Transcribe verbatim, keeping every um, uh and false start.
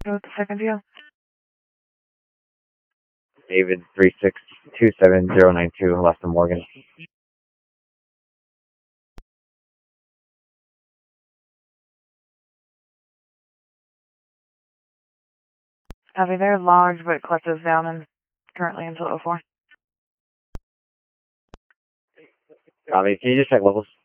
Go with the second deal. David three six two seven zero nine two, left of Morgan. Copy, they're large, but collectives down and currently until oh four. Copy, can you just check levels?